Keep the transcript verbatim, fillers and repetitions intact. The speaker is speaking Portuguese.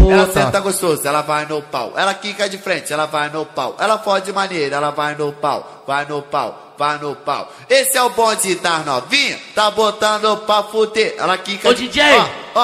Ela senta gostoso, ela vai no pau. Ela quica de frente, ela vai no pau. Ela fode maneira, ela vai no pau. Vai no pau, vai no pau. Esse é o bonde das novinhas, tá botando pra fuder. Ela quica Ô, de... D J, Ó.